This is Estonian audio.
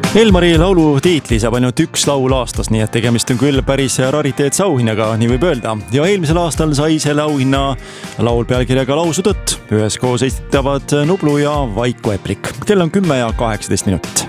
Elmari laulu tiitli saab ainult üks laul aastas, nii et tegemist on küll päris rariteetse auhinnaga, nii võib öelda. Ja eelmisel aastal sai selle auhinna laul pealkirjaga Lausu tõtt. Üheskoos esitavad Nublu ja Vaiko Eplik. Kell on 10 ja 18 minutit.